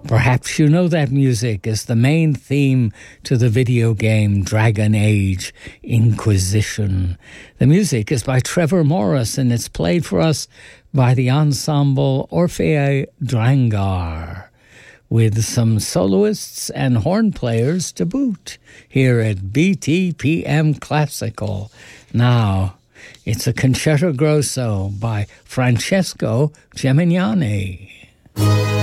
Perhaps you know that music is the main theme to the video game Dragon Age Inquisition. The music is by Trevor Morris and it's played for us by the ensemble Orphei Drangar, with some soloists and horn players to boot here at BTPM Classical. Now, it's a Concerto Grosso by Francesco Gemignani.